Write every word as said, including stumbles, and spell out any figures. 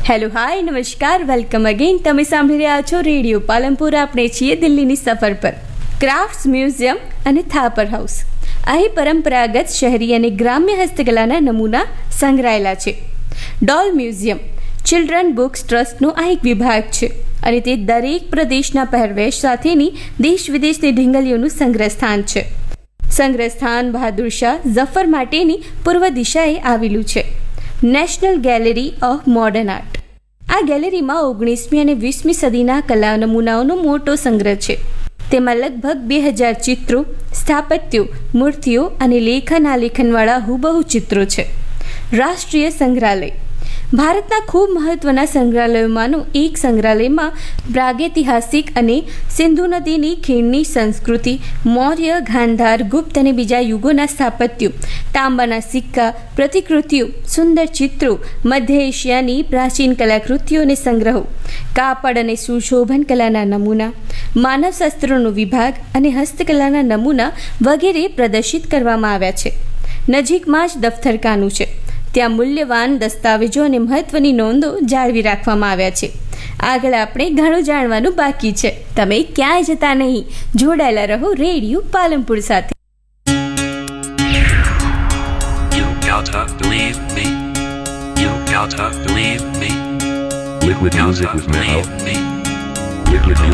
Hello hi નમસ્કાર welcome again. તમે સાંભળી રહ્યા છો રેડિયો પાલનપુર. આપણે છીએ દિલ્હીની સફર પર. ક્રાફ્ટ્સ મ્યુઝિયમ અને થાપર હાઉસ, અહીં પરંપરાગત શહેરી અને ગ્રામ્ય હસ્તકલાના નમૂના સંગ્રહાયેલા છે. ડોલ મ્યુઝિયમ ચિલ્ડ્રન બુક્સ ટ્રસ્ટનો આ એક વિભાગ છે અને તે દરેક પ્રદેશના પહેરવેશ સાથેની દેશ વિદેશની ઢીંગલીઓનું સંગ્રહ સ્થાન છે. સંગ્રહ સ્થાન બહાદુર શાહ ઝફર માટેની પૂર્વ દિશાએ આવેલું છે. National gallery of modern art, આ ગેલેરીમાં ઓગણીસમી અને વીસમી સદીના કલા નમૂનાઓનો મોટો સંગ્રહ છે. તેમાં લગભગ બે હજાર ચિત્રો, સ્થાપત્યો, મૂર્તિઓ અને લેખન આલેખનવાળા હુબહુ ચિત્રો છે. રાષ્ટ્રીય સંગ્રહાલય ભારતના ખૂબ મહત્વના સંગ્રહાલયોમાંનું એક. સંગ્રહાલયમાં પ્રાગૈતિહાસિક અને સિંધુ નદીની ખીણની સંસ્કૃતિ, મૌર્ય, ગાંધાર, ગુપ્ત અને બીજા યુગોના સ્થાપત્યો, તાંબાના સિક્કા, પ્રતિકૃતિઓ, સુંદર ચિત્રો, મધ્ય એશિયાની પ્રાચીન કલાકૃતિઓ અને સંગ્રહો, કાપડ અને સુશોભન કલાના નમૂના, માનવશાસ્ત્રનો વિભાગ અને હસ્તકલાના નમૂના વગેરે પ્રદર્શિત કરવામાં આવ્યા છે. નજીકમાં જ દફતરખાનું છે. ત્યાં મૂલ્યવાન દસ્તાવેજો અને મહત્વની નોંધો જાળવી રાખવામાં આવ્યા છે. આગળ આપણે ઘણું જાણવાનું બાકી છે. તમે ક્યાંય જતા નહીં, જોડાયેલા રહો રેડિયો પાલનપુર સાથે. You gotta believe me. You gotta believe me. Liquid You music gotta with Metal. believe me. Liquid